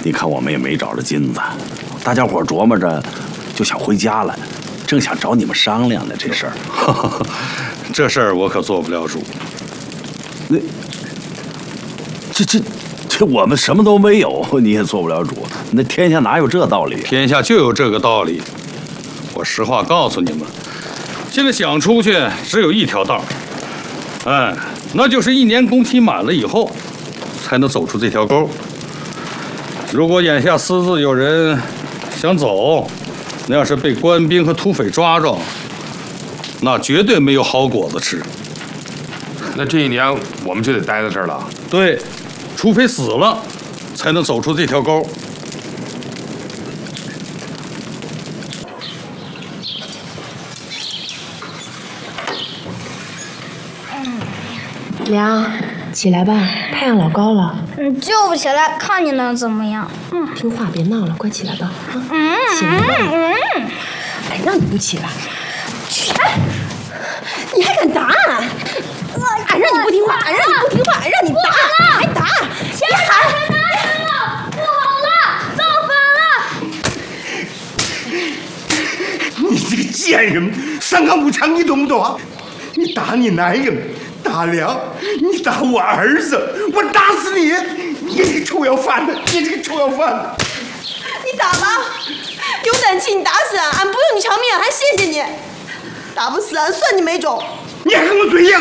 你看我们也没找着金子，大家伙琢磨着就想回家了，正想找你们商量呢这事儿。 这事儿我可做不了主。 那这我们什么都没有，你也做不了主。那天下哪有这道理？ 天下就有这个道理。我实话告诉你们，现在想出去只有一条道，那就是1年工期满了以后，才能走出这条沟。如果眼下私自有人想走，那要是被官兵和土匪抓着，那绝对没有好果子吃。 那这1年我们就得待在这儿了。 对，除非死了，才能走出这条沟。 娘，起来吧，太阳老高了。 就不起来，看你能怎么样？ 听话，别闹了，快起来吧。起来吧。哎，让你不起来。哎，你还敢打？俺让你不听话，俺让你不听话，俺让你打，还打！你喊！ 不好了，造反了！ 你这个贱人，3纲5常你懂不懂？你打你男人，大梁，你打我儿子，我打死你！你这个臭要饭的，你这个臭要饭的！ 你打吧，有胆气你打死俺，俺不用你偿命，还谢谢你。打不死俺，算你没种。 你还跟我嘴硬！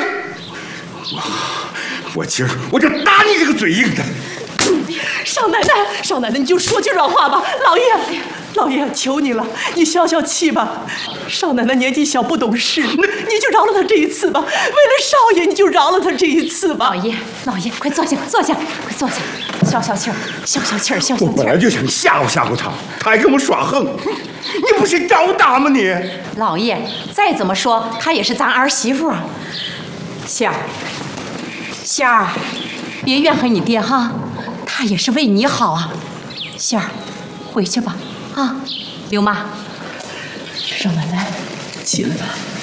我今儿我就打你这个嘴硬的！ 少奶奶，少奶奶，你就说句软话吧。老爷，求你了，你消消气吧。少奶奶年纪小，不懂事，你就饶了她这一次吧。为了少爷，你就饶了她这一次吧。 老爷，快坐下，快坐下，消消气儿。 我本来就想吓唬他，他还跟我耍横。你不是找打吗你？ 老爷，再怎么说，她也是咱儿媳妇啊。仙儿，别怨恨你爹哈，他也是为你好啊。仙儿，回去吧。啊，刘妈， 少奶奶，起来吧。